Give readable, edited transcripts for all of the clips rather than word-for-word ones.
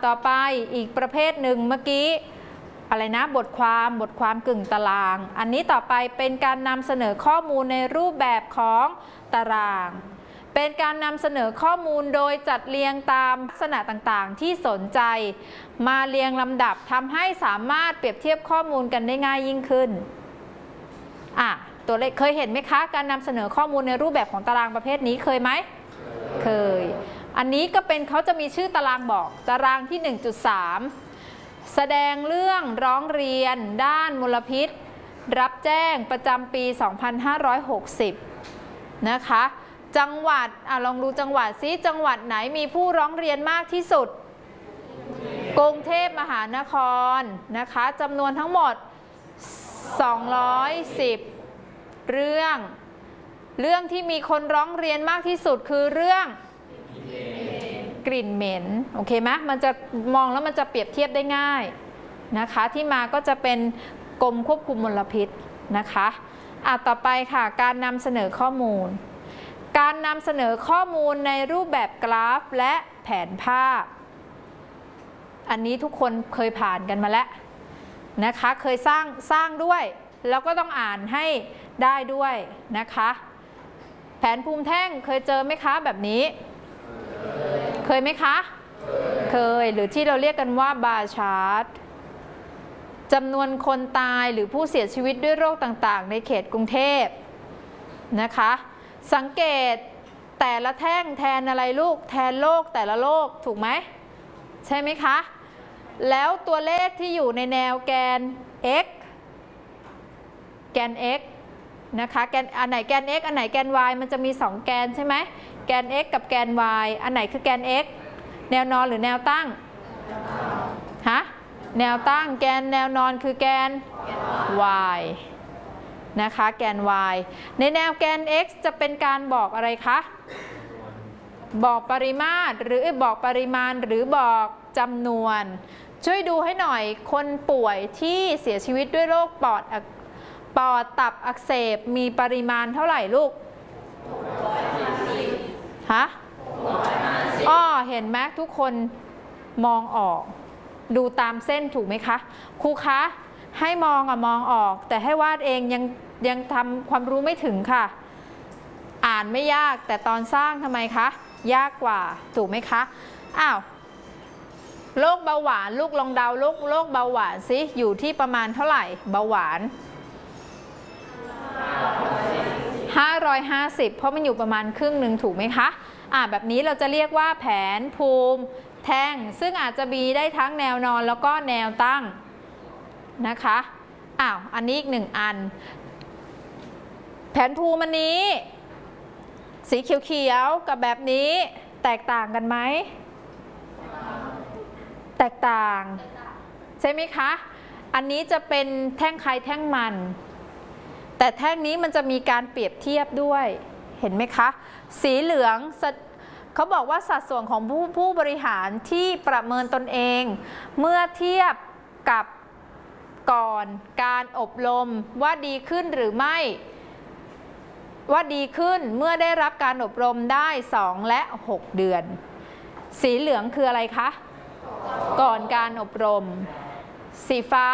ต่อไปอีกประเภทหนึ่งเมื่อกี้อะไรนะบทความกึ่งตารางอันนี้ต่อไปเป็นการนำเสนอข้อมูลในรูปแบบของตารางเป็นการนำเสนอข้อมูลโดยจัดเรียงตามลักษณะต่างๆที่สนใจมาเรียงลำดับทำให้สามารถเปรียบเทียบข้อมูลกันได้ง่ายยิ่งขึ้นตัวเลขเคยเห็นไหมคะการนำเสนอข้อมูลในรูปแบบของตารางประเภทนี้เคยไหมเคยอันนี้ก็เป็นเขาจะมีชื่อตารางบอกตารางที่ 1.3 แสดงเรื่องร้องเรียนด้านมลพิษรับแจ้งประจำปี 2560 นะคะจังหวัดลองดูจังหวัดซิจังหวัดไหนมีผู้ร้องเรียนมากที่สุดกรุงเทพมหานครนะคะจำนวนทั้งหมด210เรื่องที่มีคนร้องเรียนมากที่สุดคือเรื่องกลิ่นเหม็นโอเคไหมมันจะมองแล้วมันจะเปรียบเทียบได้ง่ายนะคะที่มาก็จะเป็นกรมควบคุมมลพิษนะคะต่อไปค่ะการนำเสนอข้อมูลการนำเสนอข้อมูลในรูปแบบกราฟและแผนภาพอันนี้ทุกคนเคยผ่านกันมาแล้วนะคะเคยสร้างด้วยแล้วก็ต้องอ่านให้ได้ด้วยนะคะแผนภูมิแท่งเคยเจอไหมคะแบบนี้เคยไหมคะเคยหรือที่เราเรียกกันว่าบาร์ชาร์ตจำนวนคนตายหรือผู้เสียชีวิตด้วยโรคต่างๆในเขตกรุงเทพนะคะสังเกตแต่ละแท่งแทนอะไรลูกแทนโรคแต่ละโรคถูกไหมใช่ไหมคะแล้วตัวเลขที่อยู่ในแนวแกน x นะคะแกนอันไหนแกน x อันไหนแกน y มันจะมี2แกนใช่ไหมแกน x กับแกน y อันไหนคือแกน x แนวนอนหรือแนวตั้งแนวตั้งแกนแนวนอนคือแกน y นะคะแกน y ในแนวแกน x จะเป็นการบอกอะไรคะบอกปริมาตรหรือบอกปริมาณหรือบอกจำนวนช่วยดูให้หน่อยคนป่วยที่เสียชีวิตด้วยโรคปอดตับอักเสบมีปริมาณเท่าไหร่ลูกเห็นไหมทุกคนมองออกดูตามเส้นถูกไหมคะครูคะให้มองออกแต่ให้วาดเองยังทำความรู้ไม่ถึงค่ะอ่านไม่ยากแต่ตอนสร้างทำไมคะยากกว่าถูกไหมคะโรคเบาหวานลูกลองเดาโรคเบาหวานสิอยู่ที่ประมาณเท่าไหร่เบาหวาน550เพราะมันอยู่ประมาณครึ่งหนึ่งถูกไหมคะแบบนี้เราจะเรียกว่าแผนภูมิแท่งซึ่งอาจจะมีได้ทั้งแนวนอนแล้วก็แนวตั้งนะคะอันนี้อีก1อันแผนภูมิอันนี้สีเขียวๆกับแบบนี้แตกต่างกันไหมแตกต่างใช่ไหมคะอันนี้จะเป็นแท่งใครแท่งมันแต่แท่งนี้มันจะมีการเปรียบเทียบด้วยเห็นไหมคะสีเหลืองเขาบอกว่าสัดส่วนของผู้บริหารที่ประเมินตนเองเมื่อเทียบกับก่อนการอบรมว่าดีขึ้นหรือไม่ว่าดีขึ้นเมื่อได้รับการอบรมได้2 และ 6 เดือนสีเหลืองคืออะไรคะก่อนการอบรมสีฟ้า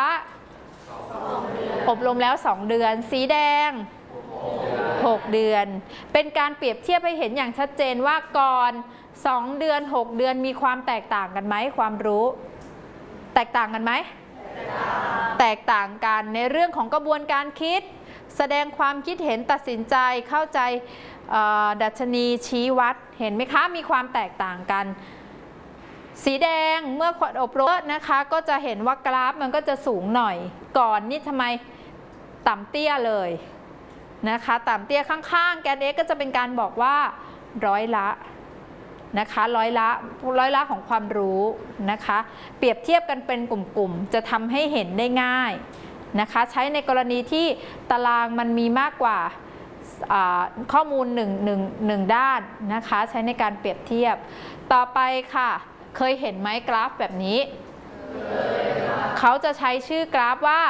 อบรมแล้ว2 เดือนสีแดง6 เดือนเป็นการเปรียบเทียบให้เห็นอย่างชัดเจนว่าก่อน2 เดือน 6 เดือนมีความแตกต่างกันไหมความรู้แตกต่างกันไหมแตกต่างกันในเรื่องของกระบวนการคิดแสดงความคิดเห็นตัดสินใจเข้าใจดัชนีชี้วัดเห็นไหมคะมีความแตกต่างกันสีแดงเมื่ออบรมนะคะก็จะเห็นว่ากราฟมันก็จะสูงหน่อยก่อนนี่ทำไมต่ำเตี้ยเลยนะคะต่ำเตี้ยข้างๆแกน x ก็จะเป็นการบอกว่าร้อยละนะคะร้อยละของความรู้นะคะเปรียบเทียบกันเป็นกลุ่มๆจะทำให้เห็นได้ง่ายนะคะใช้ในกรณีที่ตารางมันมีมากกว่าข้อมูลหนึ่งด้านนะคะใช้ในการเปรียบเทียบต่อไปค่ะเคยเห็นไหมกราฟแบบนี้เขาจะใช้ชื่อกราฟว่า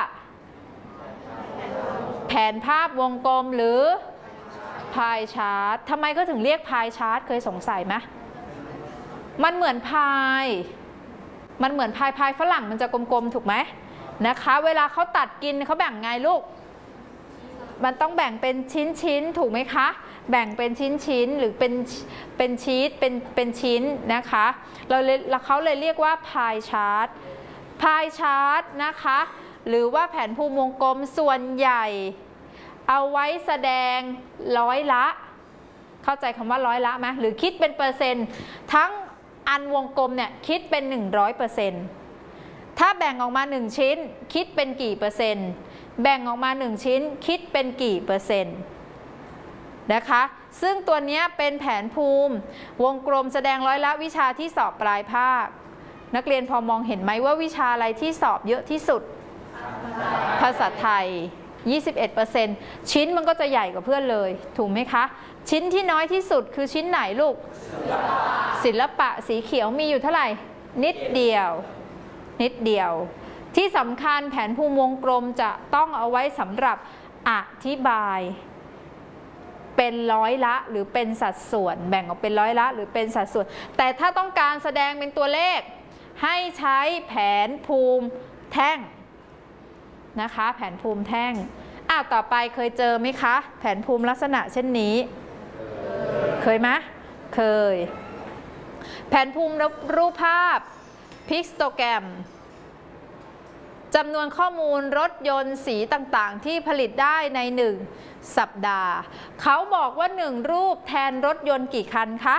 แผนภาพวงกลมหรือพายชาร์ตทำไมเขาถึงเรียกพายชาร์ตเคยสงสัยไหมมันเหมือนพายมันเหมือนพายฝรั่งมันจะกลมๆถูกไหมนะคะเวลาเขาตัดกินเขาแบ่งไงลูกมันต้องแบ่งเป็นชิ้นถูกไหมคะแบ่งเป็นชิ้นหรือเป็นชีทเป็นชิ้นนะคะเขาเลยเรียกว่าพายชาร์ตนะคะหรือว่าแผนภูมิวงกลมส่วนใหญ่เอาไว้แสดงร้อยละเข้าใจคำว่าร้อยละไหมหรือคิดเป็นเปอร์เซ็นต์ทั้งอันวงกลมเนี่ยคิดเป็น 100%ถ้าแบ่งออกมา1ชิ้นคิดเป็นกี่เปอร์เซ็นต์แบ่งออกมา1ชิ้นคิดเป็นกี่เปอร์เซ็นต์นะคะซึ่งตัวนี้เป็นแผนภูมิวงกลมแสดงร้อยละวิชาที่สอบปลายภาคนักเรียนพอมองเห็นไหมว่าวิชาอะไรที่สอบเยอะที่สุดภาษาไทย 21% ชิ้นมันก็จะใหญ่กว่าเพื่อนเลยถูกไหมคะชิ้นที่น้อยที่สุดคือชิ้นไหนลูกศิลปะสีเขียวมีอยู่เท่าไหร่นิดเดียวที่สำคัญแผนภูมิวงกลมจะต้องเอาไว้สำหรับอธิบายเป็นร้อยละหรือเป็นสัดส่วนแบ่งออกเป็นร้อยละหรือเป็นสัดส่วนแต่ถ้าต้องการแสดงเป็นตัวเลขให้ใช้แผนภูมิแท่งนะคะแผนภูมิแท่งต่อไปเคยเจอไหมคะแผนภูมิลักษณะเช่นนี้เคยไหมเคยแผนภูมิรูปภาพพิกโตแกรมจำนวนข้อมูลรถยนต์สีต่างๆที่ผลิตได้ใน1สัปดาห์เขาบอกว่า1รูปแทนรถยนต์กี่คันคะ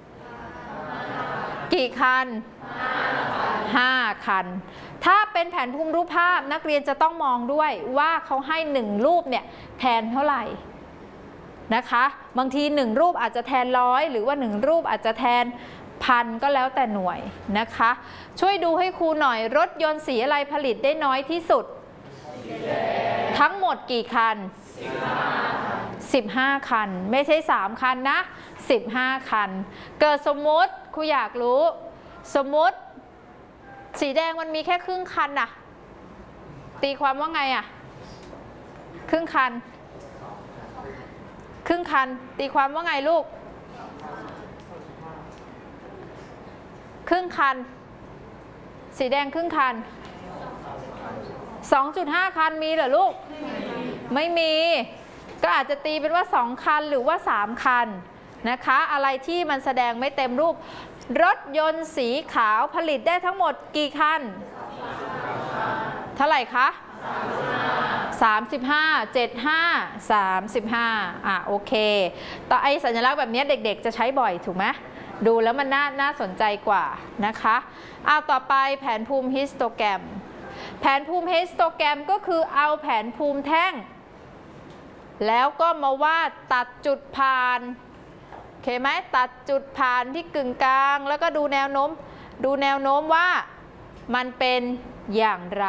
กี่คัน5 คันถ้าเป็นแผนภูมิรูปภาพนักเรียนจะต้องมองด้วยว่าเขาให้1รูปเนี่ยแทนเท่าไหร่นะคะบางที1รูปอาจจะแทน100หรือว่า1รูปอาจจะแทน1,000ก็แล้วแต่หน่วยนะคะช่วยดูให้ครูหน่อยรถยนต์สีอะไรผลิตได้น้อยที่สุดทั้งหมดกี่คัน15 คันไม่ใช่3 คันนะ15 คันเกิดสมมุติครูอยากรู้สมมุติสีแดงมันมีแค่ครึ่งคันน่ะตีความว่าไงครึ่งคันตีความว่าไงลูกครึ่งคันสีแดงครึ่งคัน 2.5 คันมีเหรอลูกไม่มีก็อาจจะตีเป็นว่า2 คันหรือว่า3 คันนะคะอะไรที่มันแสดงไม่เต็มรูปรถยนต์สีขาวผลิตได้ทั้งหมดกี่คันเท่าไหร่คะ35 75 35โอเคต่อไอ้สัญลักษณ์แบบนี้เด็กๆจะใช้บ่อยถูกไหมดูแล้วมันน่าสนใจกว่านะคะต่อไปแผนภูมิฮิสโตแกรมแผนภูมิฮิสโตแกรมก็คือเอาแผนภูมิแท่งแล้วก็มาวาดตัดจุดผ่านโอเคไหมตัดจุดผ่านที่กึ่งกลางแล้วก็ดูแนวโน้มว่ามันเป็นอย่างไร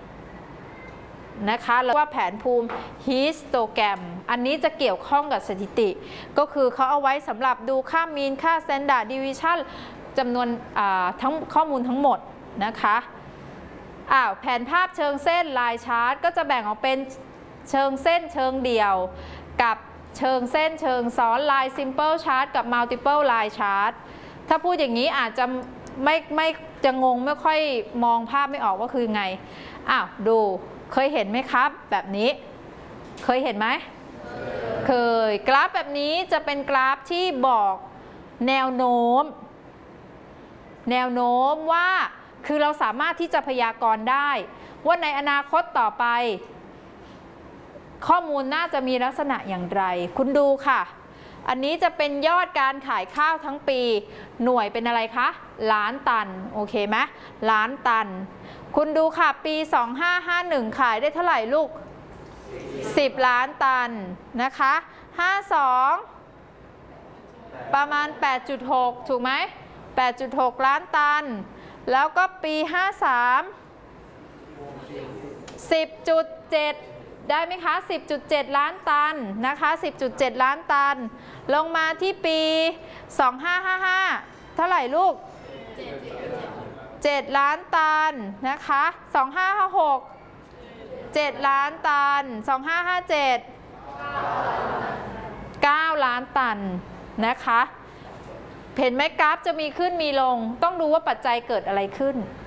นะคะแล้วว่าแผนภูมิฮิสโตแกรมอันนี้จะเกี่ยวข้องกับสถิติก็คือเขาเอาไว้สำหรับดูค่ามีนค่า Standard Deviation จำนวนทั้งข้อมูลทั้งหมดนะคะแผนภาพเชิงเส้นลายชาร์ตก็จะแบ่งออกเป็นเชิงเส้นเชิงเดี่ยวกับเชิงเส้นเชิงซ้อนลาย Simple Chart กับ Multiple Line Chart ถ้าพูดอย่างนี้อาจจะไม่จะงงไม่ค่อยมองภาพไม่ออกว่าคือไงดูเคยเห็นไหมครับแบบนี้เคยเห็นไหมเคยกราฟแบบนี้จะเป็นกราฟที่บอกแนวโน้มว่าคือเราสามารถที่จะพยากรณ์ได้ว่าในอนาคตต่อไปข้อมูลน่าจะมีลักษณะอย่างไรคุณดูค่ะอันนี้จะเป็นยอดการขายข้าวทั้งปีหน่วยเป็นอะไรคะล้านตันโอเคไหมล้านตันคุณดูค่ะปี2551ขายได้เท่าไหร่ลูก10 ล้านตันนะคะ52ประมาณ 8.6 ถูกไหม 8.6 ล้านตันแล้วก็ปี53 10.7 ได้ไหมคะ 10.7 ล้านตันนะคะ 10.7 ล้านตันลงมาที่ปี2555เท่าไหร่ลูก7 ล้านตันนะคะ2556 7 ล้านตัน2557 9 ล้านตันนะคะเห็นไหมกราฟจะมีขึ้นมีลงต้องดูว่าปัจจัยเกิดอะไรขึ้น